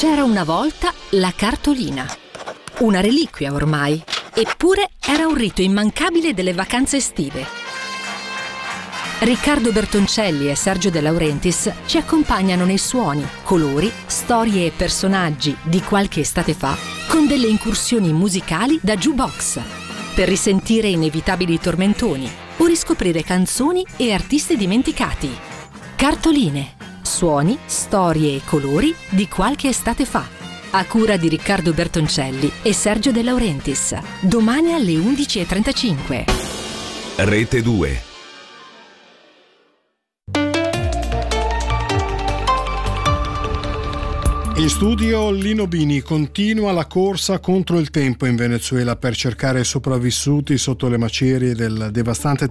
C'era una volta la cartolina, una reliquia ormai, eppure era un rito immancabile delle vacanze estive. Riccardo Bertoncelli e Sergio De Laurentiis ci accompagnano nei suoni, colori, storie e personaggi di qualche estate fa con delle incursioni musicali da jukebox per risentire inevitabili tormentoni o riscoprire canzoni e artisti dimenticati. Cartoline, suoni, storie e colori di qualche estate fa. A cura di Riccardo Bertoncelli e Sergio De Laurentiis. Domani alle 11:35. Rete 2. In studio Lino Bini. Continua la corsa contro il tempo in Venezuela per cercare sopravvissuti sotto le macerie del devastante